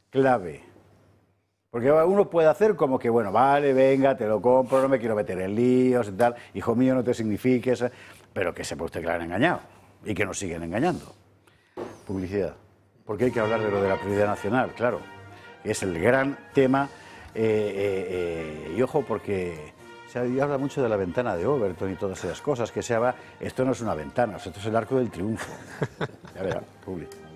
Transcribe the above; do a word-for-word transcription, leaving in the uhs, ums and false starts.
clave. Porque uno puede hacer como que, bueno, vale, venga, te lo compro, no me quiero meter en líos y tal, hijo mío, no te signifiques, pero que sepa usted que la han engañado y que nos siguen engañando. Publicidad. Porque hay que hablar de lo de la prioridad nacional, claro, que es el gran tema. Eh, eh, eh, y ojo, porque se habla mucho de la ventana de Overton y todas esas cosas, que se habla, esto no es una ventana, esto es el arco del triunfo. Ya verá, Publi.